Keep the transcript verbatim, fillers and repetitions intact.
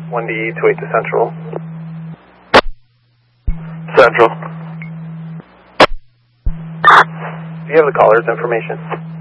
one D two eight to Central. Central. Do you have the caller's information?